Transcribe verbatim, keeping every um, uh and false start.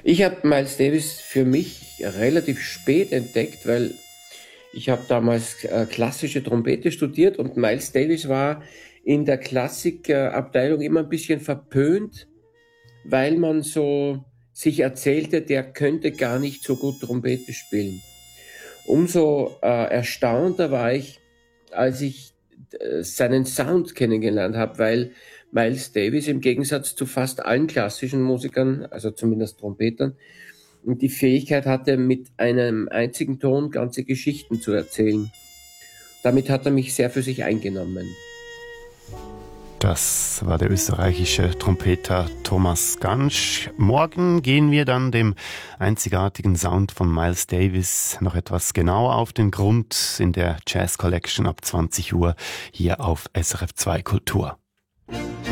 Ich habe Miles Davis für mich relativ spät entdeckt, weil ich habe damals äh, klassische Trompete studiert und Miles Davis war in der Klassikabteilung immer ein bisschen verpönt, weil man so sich erzählte, der könnte gar nicht so gut Trompete spielen. Umso äh, erstaunter war ich, als ich äh, seinen Sound kennengelernt habe, weil Miles Davis im Gegensatz zu fast allen klassischen Musikern, also zumindest Trompetern, die Fähigkeit hatte, mit einem einzigen Ton ganze Geschichten zu erzählen. Damit hat er mich sehr für sich eingenommen. Das war der österreichische Trompeter Thomas Gansch. Morgen gehen wir dann dem einzigartigen Sound von Miles Davis noch etwas genauer auf den Grund in der Jazz Collection ab zwanzig Uhr hier auf S R F zwei Kultur.